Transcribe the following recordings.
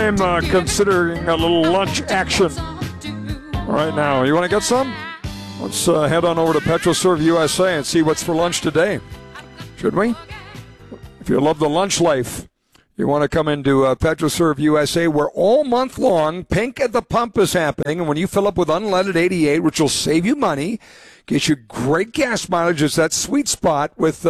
I'm considering a little lunch action right now. You want to get some? Let's head on over to PetroServe USA and see what's for lunch today. Should we? If you love the lunch life, you want to come into PetroServe USA, where all month long, Pink at the Pump is happening. And when you fill up with unleaded 88, which will save you money, get you great gas mileage, it's that sweet spot with,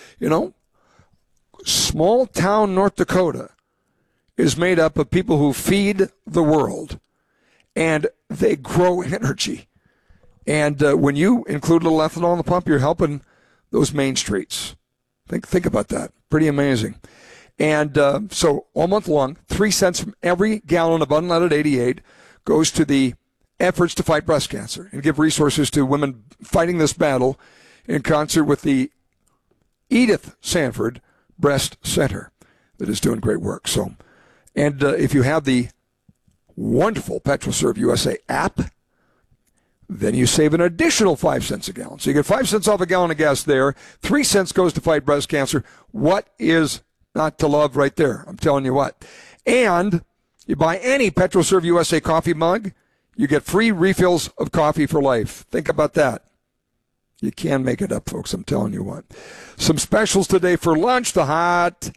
small town North Dakota is made up of people who feed the world, and they grow energy. And when you include a little ethanol in the pump, you're helping those main streets. Think about that. Pretty amazing. And so all month long, 3 cents from every gallon of unleaded 88 goes to the efforts to fight breast cancer and give resources to women fighting this battle in concert with the Edith Sanford Breast Center that is doing great work. So, and if you have the wonderful PetroServe USA app, then you save an additional 5 cents a gallon. So you get 5 cents off a gallon of gas there. 3 cents goes to fight breast cancer. What is not to love right there? I'm telling you what. And you buy any PetroServe USA coffee mug, you get free refills of coffee for life. Think about that. You can make it up, folks. I'm telling you what. Some specials today for lunch. The hot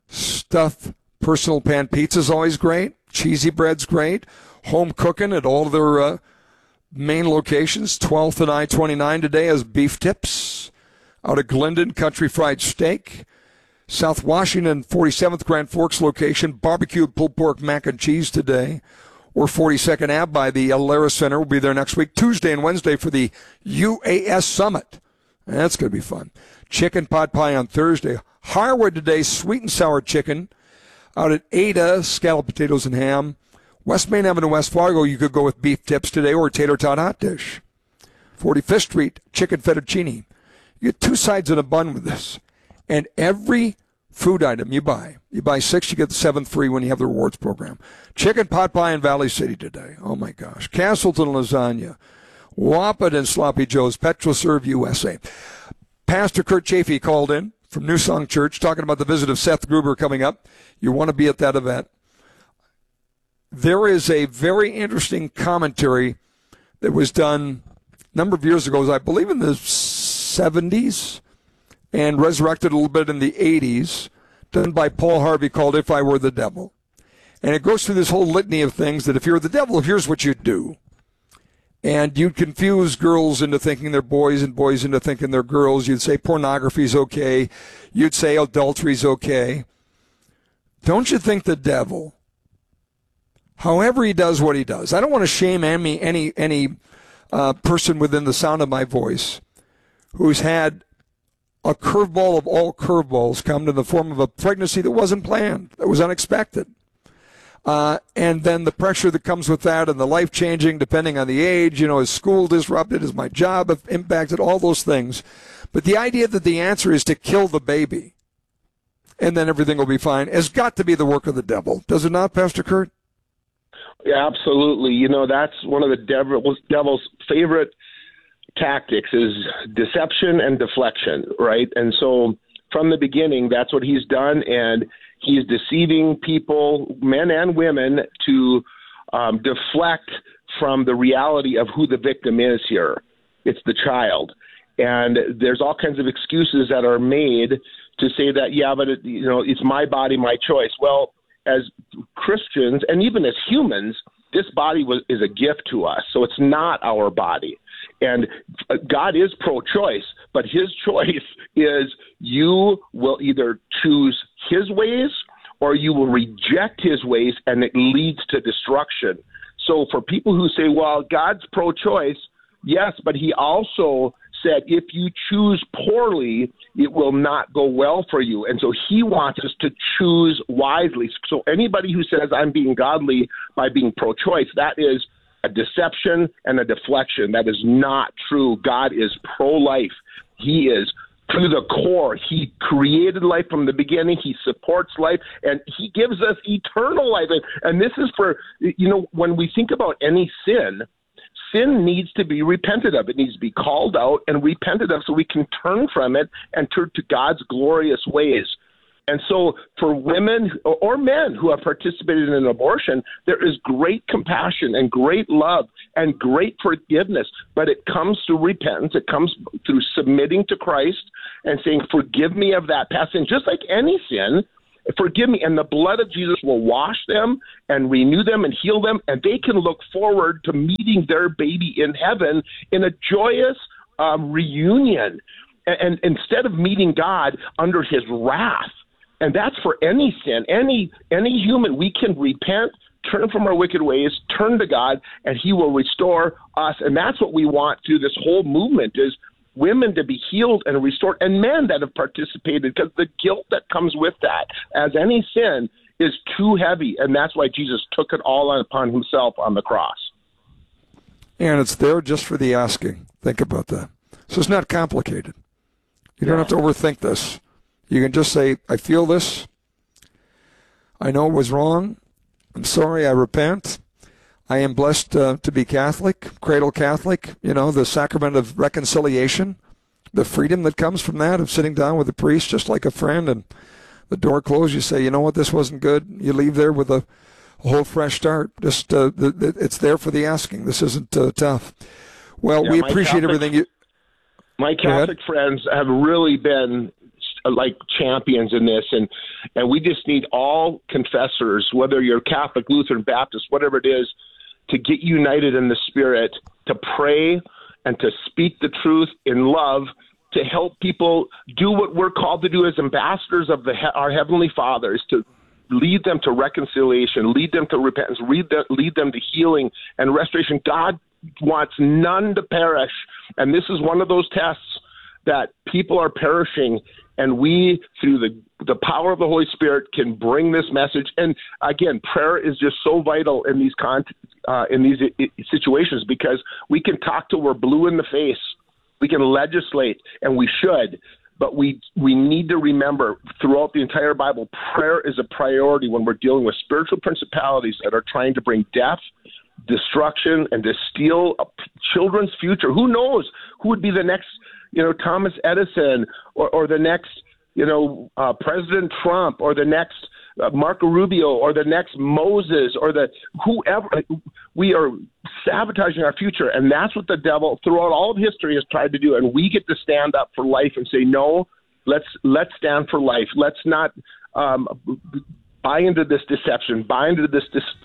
stuff personal pan pizza is always great. Cheesy bread's great. Home cooking at all of their main locations. 12th and I-29 today as beef tips. Out of Glendon, country fried steak. South Washington, 47th Grand Forks location. Barbecued pulled pork mac and cheese today. Or 42nd Ave by the Alara Center. We'll be there next week, Tuesday and Wednesday for the UAS Summit. That's going to be fun. Chicken pot pie on Thursday. Harwood today, sweet and sour chicken. Out at Ada, scalloped potatoes and ham. West Main Avenue, West Fargo, you could go with beef tips today or tater tot hot dish. 45th Street, chicken fettuccine. You get 2 sides and a bun with this. And every food item you buy 6, you get the 7th free when you have the rewards program. Chicken pot pie in Valley City today. Oh, my gosh. Castleton lasagna. Wapak and Sloppy Joe's, PetroServe USA. Pastor Kurt Chafee called in from New Song Church talking about the visit of Seth Gruber coming up. You want to be at that event. There is a very interesting commentary that was done a number of years ago, I believe in the 70s, and resurrected a little bit in the 80s, done by Paul Harvey, called If I Were the Devil. And it goes through this whole litany of things that if you're the devil, here's what you'd do. And you'd confuse girls into thinking they're boys and boys into thinking they're girls. You'd say pornography's okay. You'd say adultery's okay. Don't you think the devil, however he does what he does, I don't want to shame any person within the sound of my voice who's had a curveball of all curveballs come in the form of a pregnancy that wasn't planned, that was unexpected. And then the pressure that comes with that and the life changing depending on the age, is school disrupted, is my job impacted, all those things. But the idea that the answer is to kill the baby and then everything will be fine has got to be the work of the devil. Does it not, Pastor Kurt? Yeah, absolutely. That's one of the devil's favorite tactics is deception and deflection, right? And so from the beginning, that's what he's done, and he's deceiving people, men and women, to deflect from the reality of who the victim is here. It's the child. And there's all kinds of excuses that are made to say that, yeah, but it's my body, my choice. Well, as Christians and even as humans, this body is a gift to us, so it's not our body. And God is pro-choice, but his choice is you will either choose his ways or you will reject his ways, and it leads to destruction. So for people who say, well, God's pro-choice, yes, but he also said if you choose poorly, it will not go well for you. And so he wants us to choose wisely. So anybody who says I'm being godly by being pro-choice, that is a deception and a deflection. That is not true. God is pro-life. He is to the core. He created life from the beginning. He supports life, and he gives us eternal life. And this is for, when we think about any sin needs to be repented of. It needs to be called out and repented of so we can turn from it and turn to God's glorious ways. And so for women or men who have participated in an abortion, there is great compassion and great love and great forgiveness. But it comes through repentance. It comes through submitting to Christ and saying, forgive me of that past sin. Just like any sin, forgive me. And the blood of Jesus will wash them and renew them and heal them. And they can look forward to meeting their baby in heaven in a joyous reunion. And instead of meeting God under his wrath. And that's for any sin, any human. We can repent, turn from our wicked ways, turn to God, and he will restore us. And that's what we want through this whole movement is women to be healed and restored, and men that have participated, because the guilt that comes with that, as any sin, is too heavy. And that's why Jesus took it all upon himself on the cross. And it's there just for the asking. Think about that. So it's not complicated. You don't have to overthink this. You can just say, I feel this. I know it was wrong. I'm sorry. I repent. I am blessed to be Catholic, cradle Catholic, the sacrament of reconciliation, the freedom that comes from that, of sitting down with a priest just like a friend, and the door closed. You say, you know what, this wasn't good. You leave there with a whole fresh start. Just it's there for the asking. This isn't tough. Well, we appreciate everything. My Catholic friends have really been like champions in this, and we just need all confessors, whether you're Catholic, Lutheran, Baptist, whatever it is, to get united in the Spirit, to pray and to speak the truth in love, to help people do what we're called to do as ambassadors of our Heavenly Father, is to lead them to reconciliation, lead them to repentance, lead them to healing and restoration. God wants none to perish, and this is one of those tests that people are perishing, and we, through the power of the Holy Spirit, can bring this message. And again, prayer is just so vital in these situations, because we can talk till we're blue in the face, we can legislate, and we should, but we need to remember throughout the entire Bible, prayer is a priority when we're dealing with spiritual principalities that are trying to bring death, destruction, and to steal children's future. Who knows who would be the next Thomas Edison, or the next, President Trump, or the next Marco Rubio, or the next Moses, or whoever. We are sabotaging our future, and that's what the devil throughout all of history has tried to do. And we get to stand up for life and say, no, let's stand for life. Let's not buy into this deception, buy into this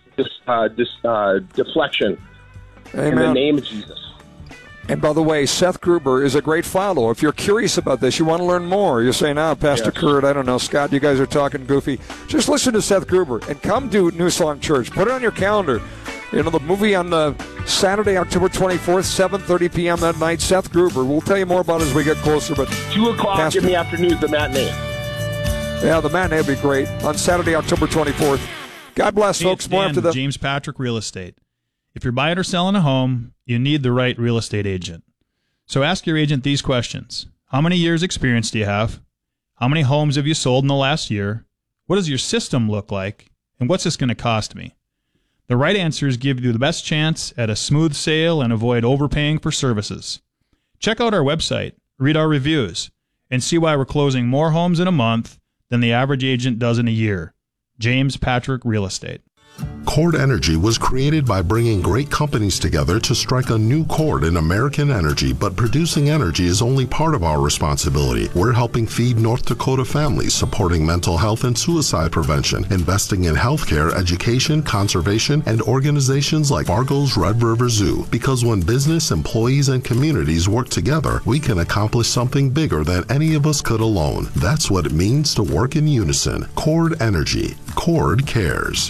deflection. Amen. In the name of Jesus. And by the way, Seth Gruber is a great follow. If you're curious about this, you want to learn more, you're saying, Pastor Kurt, I don't know, Scott, you guys are talking goofy. Just listen to Seth Gruber and come to New Song Church. Put it on your calendar. The movie on Saturday, October 24th, 7:30 p.m. that night, Seth Gruber. We'll tell you more about it as we get closer. But 2 o'clock in the afternoon, the matinee. Yeah, the matinee will be great on Saturday, October 24th. God bless, folks. More after the James Patrick Real Estate. If you're buying or selling a home, you need the right real estate agent. So ask your agent these questions. How many years experience do you have? How many homes have you sold in the last year? What does your system look like? And what's this going to cost me? The right answers give you the best chance at a smooth sale and avoid overpaying for services. Check out our website, read our reviews, and see why we're closing more homes in a month than the average agent does in a year. James Patrick Real Estate. Chord Energy was created by bringing great companies together to strike a new chord in American energy, but producing energy is only part of our responsibility. We're helping feed North Dakota families, supporting mental health and suicide prevention, investing in healthcare, education, conservation, and organizations like Fargo's Red River Zoo. Because when business, employees, and communities work together, we can accomplish something bigger than any of us could alone. That's what it means to work in unison. Chord Energy. Chord cares.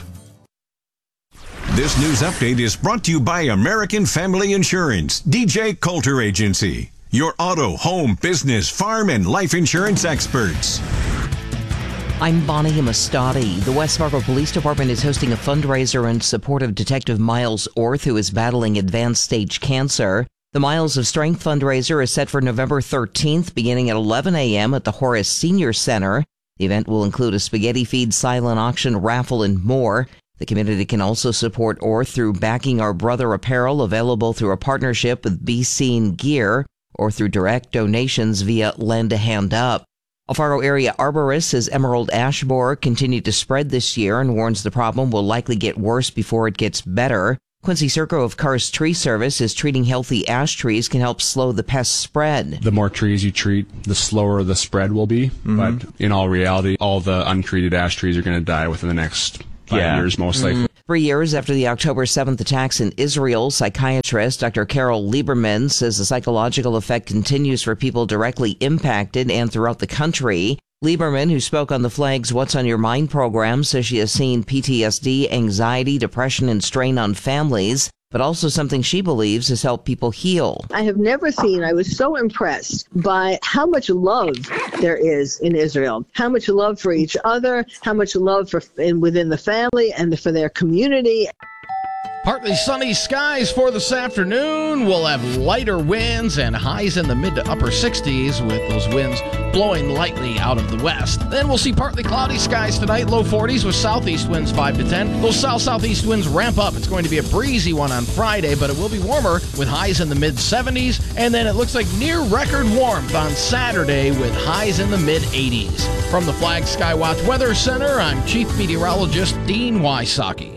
This news update is brought to you by American Family Insurance, DJ Coulter Agency, your auto, home, business, farm, and life insurance experts. I'm Bonnie Amistadi. The West Fargo Police Department is hosting a fundraiser in support of Detective Miles Orth, who is battling advanced stage cancer. The Miles of Strength fundraiser is set for November 13th, beginning at 11 a.m. at the Horace Senior Center. The event will include a spaghetti feed, silent auction, raffle, and more. The community can also support Orth through backing Our Brother apparel, available through a partnership with Be Seen Gear, or through direct donations via Lend a Hand Up. A Fargo area arborist says emerald ash borer continued to spread this year and warns the problem will likely get worse before it gets better. Quincy Circo of Carr's Tree Service is treating healthy ash trees can help slow the pest spread. The more trees you treat, the slower the spread will be. But in all reality, all the untreated ash trees are going to die within the next 5 years, most likely. 3 years after the October 7th attacks in Israel, psychiatrist Dr. Carol Lieberman says the psychological effect continues for people directly impacted and throughout the country. Lieberman, who spoke on the Flag's What's on Your Mind program, says she has seen PTSD, anxiety, depression, and strain on families, but also something she believes has helped people heal. I have never seen, I was so impressed by how much love there is in Israel, how much love for each other, how much love within the family and for their community. Partly sunny skies for this afternoon. We'll have lighter winds and highs in the mid to upper 60s with those winds blowing lightly out of the west. Then we'll see partly cloudy skies tonight, low 40s with southeast winds 5 to 10. Those south-southeast winds ramp up. It's going to be a breezy one on Friday, but it will be warmer with highs in the mid 70s. And then it looks like near record warmth on Saturday with highs in the mid 80s. From the Flag Skywatch Weather Center, I'm Chief Meteorologist Dean Wysocki.